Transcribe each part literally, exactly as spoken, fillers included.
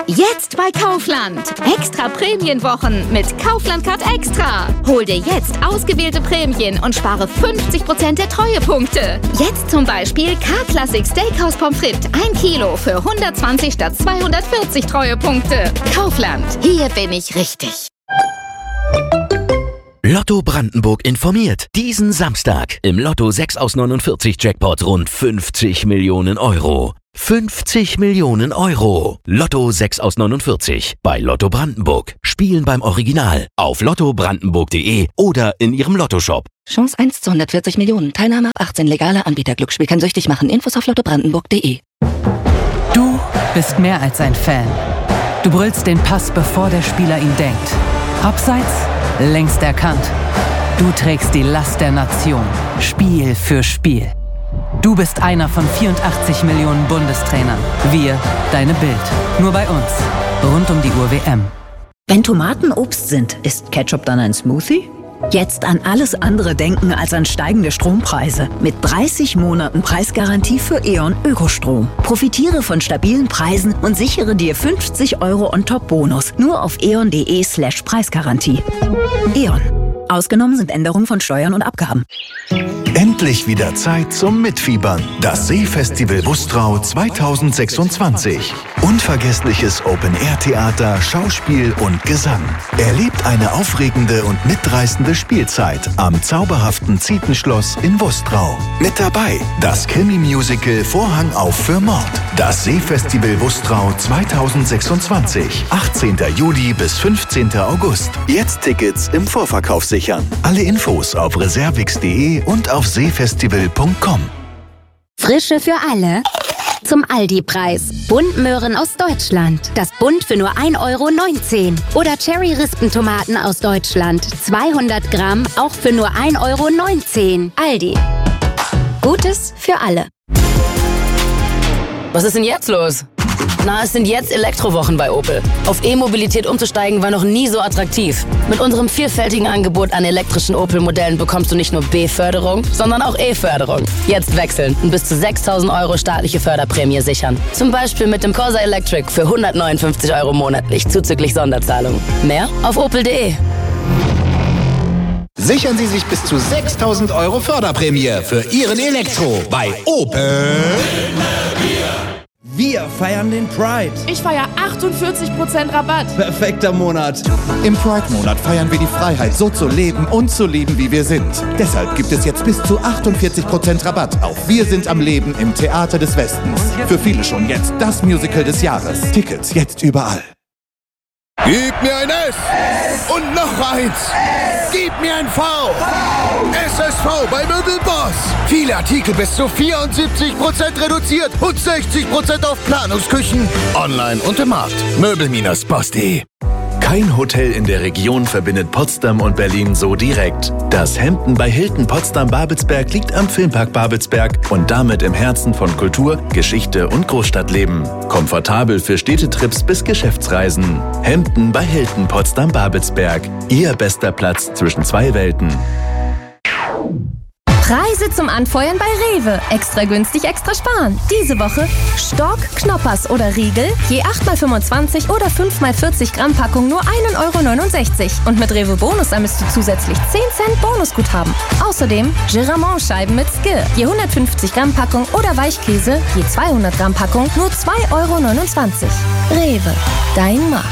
Jetzt bei Kaufland. Extra Prämienwochen mit Kaufland Card Extra. Hol dir jetzt ausgewählte Prämien und spare fünfzig Prozent der Treuepunkte. Jetzt zum Beispiel K-Classic Steakhouse Pommes frites ein Kilo für hundertzwanzig statt zweihundertvierzig Treuepunkte. Kaufland. Hier bin ich richtig. Lotto Brandenburg informiert. Diesen Samstag im Lotto sechs aus neunundvierzig Jackpot rund fünfzig Millionen Euro. fünfzig Millionen Euro. Lotto sechs aus neunundvierzig. Bei Lotto Brandenburg. Spielen beim Original. Auf lotto brandenburg punkt de oder in Ihrem Lottoshop. Chance eins zu hundertvierzig Millionen. Teilnahme ab achtzehn. Legaler Anbieter. Glücksspiel kann süchtig machen. Infos auf lotto brandenburg punkt de. Du bist mehr als ein Fan. Du brüllst den Pass, bevor der Spieler ihn denkt. Abseits, längst erkannt. Du trägst die Last der Nation. Spiel für Spiel. Du bist einer von vierundachtzig Millionen Bundestrainern. Wir, deine Bild. Nur bei uns. Rund um die Uhr W M. Wenn Tomaten Obst sind, ist Ketchup dann ein Smoothie? Jetzt an alles andere denken als an steigende Strompreise. Mit dreißig Monaten Preisgarantie für E.ON Ökostrom. Profitiere von stabilen Preisen und sichere dir fünfzig Euro On-Top-Bonus. Nur auf eon.de slash Preisgarantie. E.ON. Ausgenommen sind Änderungen von Steuern und Abgaben. Endlich wieder Zeit zum Mitfiebern. Das Seefestival Wustrau zweitausendsechsundzwanzig. Unvergessliches Open-Air-Theater, Schauspiel und Gesang. Erlebt eine aufregende und mitreißende Spielzeit am zauberhaften Zietenschloss in Wustrau. Mit dabei das Krimi-Musical Vorhang auf für Mord. Das Seefestival Wustrau zweitausendsechsundzwanzig. achtzehnten Juli bis fünfzehnten August. Jetzt Tickets im Vorverkauf sichern. Alle Infos auf reservix punkt de und auf seefestival punkt com. Frische für alle. Zum Aldi-Preis. Buntmöhren aus Deutschland. Das Bunt für nur ein Euro neunzehn. Oder Cherry-Rispentomaten aus Deutschland. zweihundert Gramm, auch für nur ein Euro neunzehn. Aldi. Gutes für alle. Was ist denn jetzt los? Na, es sind jetzt Elektrowochen bei Opel. Auf E-Mobilität umzusteigen war noch nie so attraktiv. Mit unserem vielfältigen Angebot an elektrischen Opel-Modellen bekommst du nicht nur B-Förderung, sondern auch E-Förderung. Jetzt wechseln und bis zu sechstausend Euro staatliche Förderprämie sichern. Zum Beispiel mit dem Corsa Electric für hundertneunundfünfzig Euro monatlich, zuzüglich Sonderzahlung. Mehr auf opel punkt de. Sichern Sie sich bis zu sechstausend Euro Förderprämie für Ihren Elektro bei Opel. Wir feiern den Pride. Ich feiere achtundvierzig Prozent Rabatt. Perfekter Monat. Im Pride-Monat feiern wir die Freiheit, so zu leben und zu lieben, wie wir sind. Deshalb gibt es jetzt bis zu achtundvierzig Prozent Rabatt auf Wir sind am Leben im Theater des Westens. Für viele schon jetzt das Musical des Jahres. Tickets jetzt überall. Gib mir ein S und noch eins. Gib mir ein V. S S V bei Möbelboss. Viele Artikel bis zu vierundsiebzig Prozent reduziert und sechzig Prozent auf Planungsküchen. Online und im Markt. Möbel Boss punkt de. Kein Hotel in der Region verbindet Potsdam und Berlin so direkt. Das Hampton bei Hilton Potsdam-Babelsberg liegt am Filmpark Babelsberg und damit im Herzen von Kultur, Geschichte und Großstadtleben. Komfortabel für Städtetrips bis Geschäftsreisen. Hampton bei Hilton Potsdam-Babelsberg. Ihr bester Platz zwischen zwei Welten. Preise zum Anfeuern bei Rewe. Extra günstig, extra sparen. Diese Woche Stork, Knoppers oder Riegel. Je acht mal fünfundzwanzig oder fünf mal vierzig Gramm Packung nur ein Euro neunundsechzig. Und mit Rewe Bonus ermisst du zusätzlich zehn Cent Bonusguthaben. Außerdem Giramont-Scheiben mit Skill. Je hundertfünfzig Gramm Packung oder Weichkäse. Je zweihundert Gramm Packung nur zwei Euro neunundzwanzig. Rewe. Dein Markt.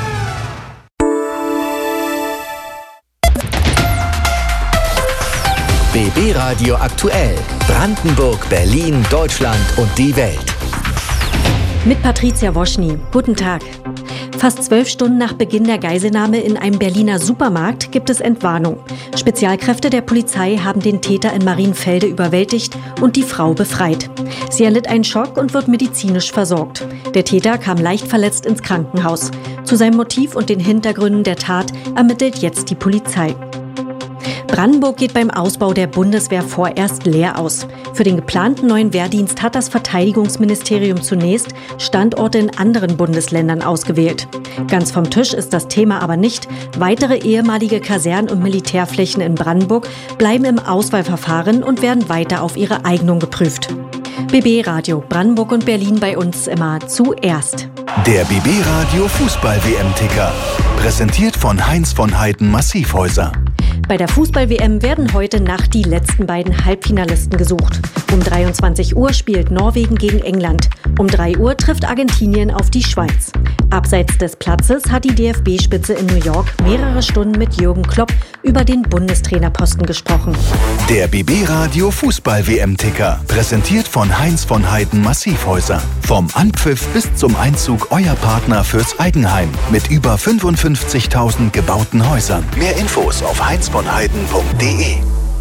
B B Radio aktuell. Brandenburg, Berlin, Deutschland und die Welt. Mit Patricia Woschny. Guten Tag. Fast zwölf Stunden nach Beginn der Geiselnahme in einem Berliner Supermarkt gibt es Entwarnung. Spezialkräfte der Polizei haben den Täter in Marienfelde überwältigt und die Frau befreit. Sie erlitt einen Schock und wird medizinisch versorgt. Der Täter kam leicht verletzt ins Krankenhaus. Zu seinem Motiv und den Hintergründen der Tat ermittelt jetzt die Polizei. Brandenburg geht beim Ausbau der Bundeswehr vorerst leer aus. Für den geplanten neuen Wehrdienst hat das Verteidigungsministerium zunächst Standorte in anderen Bundesländern ausgewählt. Ganz vom Tisch ist das Thema aber nicht. Weitere ehemalige Kasernen und Militärflächen in Brandenburg bleiben im Auswahlverfahren und werden weiter auf ihre Eignung geprüft. B B Radio Brandenburg und Berlin bei uns immer zuerst. Der B B Radio Fußball-W M-Ticker. Präsentiert von Heinz von Heiden Massivhäuser. Bei der Fußball-W M werden heute Nacht die letzten beiden Halbfinalisten gesucht. Um dreiundzwanzig Uhr spielt Norwegen gegen England. Um drei Uhr trifft Argentinien auf die Schweiz. Abseits des Platzes hat die D F B-Spitze in New York mehrere Stunden mit Jürgen Klopp über den Bundestrainerposten gesprochen. Der B B Radio Fußball-W M-Ticker. Präsentiert von Heinz von Heiden Massivhäuser. Vom Anpfiff bis zum Einzug euer Partner fürs Eigenheim. Mit über fünfundfünfzigtausend gebauten Häusern. Mehr Infos auf heinz von heiden punkt de.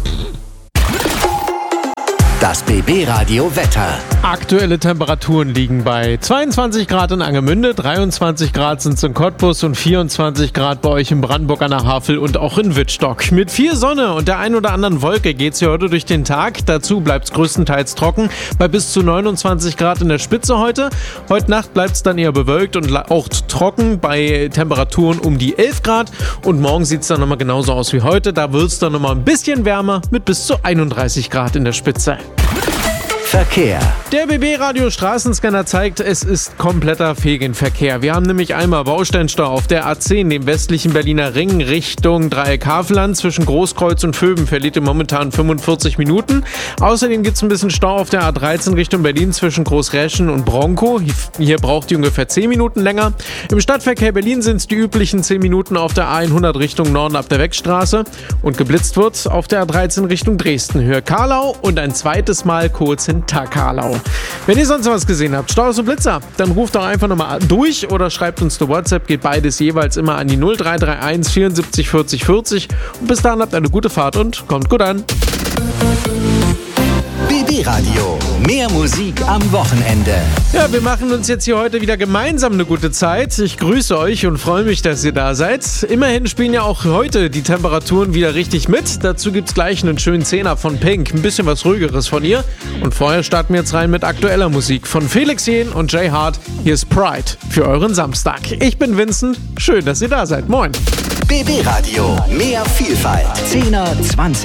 Das B B Radio Wetter. Aktuelle Temperaturen liegen bei zweiundzwanzig Grad in Angermünde, dreiundzwanzig Grad sind es in Cottbus und vierundzwanzig Grad bei euch in Brandenburg an der Havel und auch in Wittstock. Mit viel Sonne und der ein oder anderen Wolke geht es hier heute durch den Tag. Dazu bleibt es größtenteils trocken bei bis zu neunundzwanzig Grad in der Spitze heute. Heute Nacht bleibt es dann eher bewölkt und auch trocken bei Temperaturen um die elf Grad. Und morgen sieht es dann nochmal genauso aus wie heute. Da wird es dann nochmal ein bisschen wärmer mit bis zu einunddreißig Grad in der Spitze. Verkehr. Der B B-Radio Straßenscanner zeigt, es ist kompletter Fegenverkehr. Wir haben nämlich einmal Bausteinstau auf der A zehn, dem westlichen Berliner Ring, Richtung Dreieck Havelland. Zwischen Großkreuz und Vöben verliert ihr momentan fünfundvierzig Minuten. Außerdem gibt es ein bisschen Stau auf der A dreizehn Richtung Berlin zwischen Großräschen und Bronkow. Hier braucht ihr ungefähr zehn Minuten länger. Im Stadtverkehr Berlin sind es die üblichen zehn Minuten auf der A hundert Richtung Norden ab der Weckstraße. Und geblitzt wird auf der A dreizehn Richtung Dresden, Höhe Karlau und ein zweites Mal kurz in Karlau. Wenn ihr sonst was gesehen habt, Staus und Blitzer, dann ruft doch einfach nochmal durch oder schreibt uns eine WhatsApp, geht beides jeweils immer an die null drei drei eins vierundsiebzig vierzig vierzig und bis dahin habt eine gute Fahrt und kommt gut an. B B Radio. Mehr Musik am Wochenende. Ja, wir machen uns jetzt hier heute wieder gemeinsam eine gute Zeit. Ich grüße euch und freue mich, dass ihr da seid. Immerhin spielen ja auch heute die Temperaturen wieder richtig mit. Dazu gibt's gleich einen schönen Zehner von Pink. Ein bisschen was Ruhigeres von ihr. Und vorher starten wir jetzt rein mit aktueller Musik von Felix Jähn und Jay Hart. Hier ist Pride für euren Samstag. Ich bin Vincent. Schön, dass ihr da seid. Moin. B B Radio. Mehr Vielfalt. Zehner, zwanzig.